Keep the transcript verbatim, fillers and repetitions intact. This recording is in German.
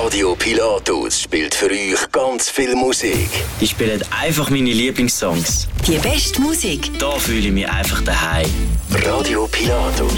Radio Pilatus spielt für euch ganz viel Musik. Die spielen einfach meine Lieblingssongs. Die beste Musik. Da fühle ich mich einfach daheim. Radio Pilatus.